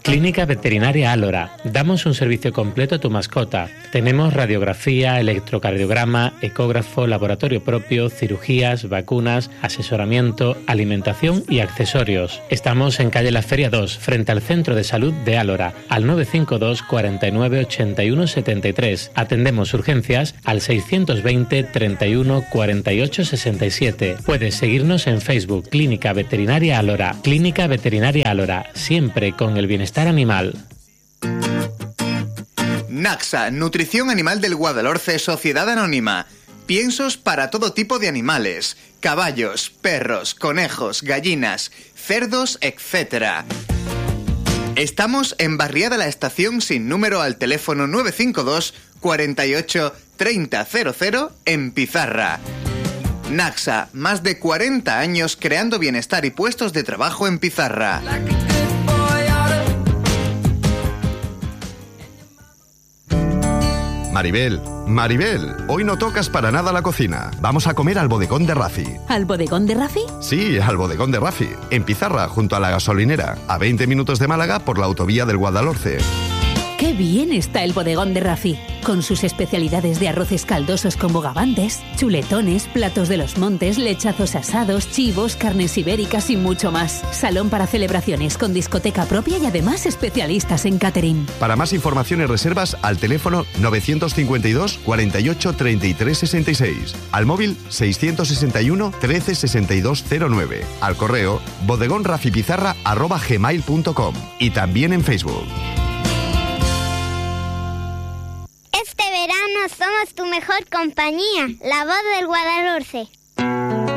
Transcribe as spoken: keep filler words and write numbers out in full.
Clínica Veterinaria Álora. Damos un servicio completo a tu mascota. Tenemos radiografía, electrocardiograma, ecógrafo, laboratorio propio, cirugías, vacunas, asesoramiento, alimentación y accesorios. Estamos en calle La Feria dos, frente al Centro de Salud de Álora, al nueve cinco dos, cuarenta y nueve, ochenta y uno, setenta y tres. Atendemos urgencias al seiscientos veinte, treinta y uno, cuarenta y ocho, sesenta y siete. Puedes seguirnos en Facebook, Clínica Veterinaria Álora. Clínica Veterinaria Álora, siempre con el bienestar animal. Naxa, Nutrición Animal del Guadalhorce, Sociedad Anónima. Piensos para todo tipo de animales: caballos, perros, conejos, gallinas, cerdos, etcétera. Estamos en Barriada La Estación sin número al teléfono nueve cinco dos, cuarenta y ocho, treinta, cero cero en Pizarra. Naxa, más de cuarenta años creando bienestar y puestos de trabajo en Pizarra. Maribel, Maribel, hoy no tocas para nada la cocina. Vamos a comer al bodegón de Rafi. ¿Al bodegón de Rafi? Sí, al bodegón de Rafi, en Pizarra, junto a la gasolinera, a veinte minutos de Málaga por la autovía del Guadalhorce. ¡Qué bien está el bodegón de Rafi! Con sus especialidades de arroces caldosos con bogavantes, chuletones, platos de los montes, lechazos asados, chivos, carnes ibéricas y mucho más. Salón para celebraciones con discoteca propia y además especialistas en catering. Para más información y reservas, al teléfono novecientos cincuenta y dos, cuarenta y ocho, treinta y tres, sesenta y seis. Al móvil seiscientos sesenta y uno, trece, sesenta y dos, cero nueve. Al correo bodegonrafipizarra arroba gmail punto com. Y también en Facebook. Este verano somos tu mejor compañía, la voz del Guadalhorce.